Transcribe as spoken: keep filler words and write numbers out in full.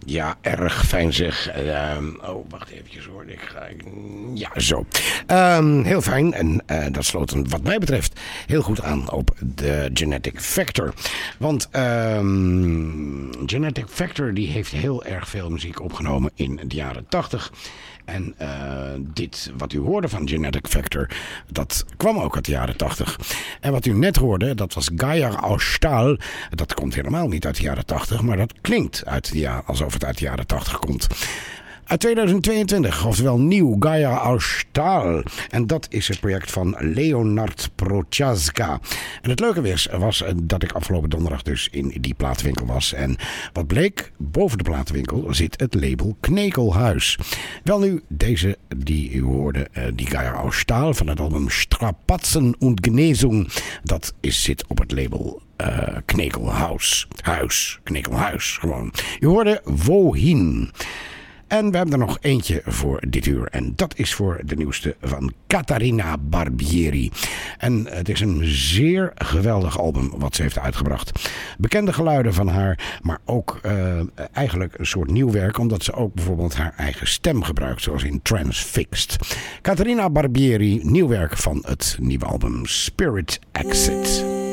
Ja, erg fijn zeg. Um, oh, wacht eventjes hoor. Ik ga, ik, ja, zo. Um, heel fijn. En uh, dat sloot een, wat mij betreft heel goed aan op de Genetic Factor. Want um, Genetic Factor die heeft heel erg veel muziek opgenomen in de jaren tachtig. En uh, dit wat u hoorde van Genetic Factor, dat kwam ook uit de jaren tachtig. En wat u net hoorde, dat was Geier aus Stahl. Dat komt helemaal niet uit de jaren tachtig, maar dat klinkt uit de ja, alsof het uit de jaren tachtig komt. Uit tweeduizend tweeëntwintig, oftewel nieuw, Geier aus Stahl. En dat is het project van Leonard Prochaska. En het leuke was, was dat ik afgelopen donderdag dus in die platenwinkel was. En wat bleek, boven de platenwinkel zit het label Knekelhuis. Wel nu, deze die u hoorde, die Geier aus Stahl van het album Strapazen und Genesung. Dat is, zit op het label uh, Knekelhuis. Huis, Knekelhuis, gewoon. U hoorde Wohin. En we hebben er nog eentje voor dit uur. En dat is voor de nieuwste van Caterina Barbieri. En het is een zeer geweldig album wat ze heeft uitgebracht. Bekende geluiden van haar, maar ook uh, eigenlijk een soort nieuw werk. Omdat ze ook bijvoorbeeld haar eigen stem gebruikt, zoals in Transfixed. Caterina Barbieri, nieuw werk van het nieuwe album Spirit Exit.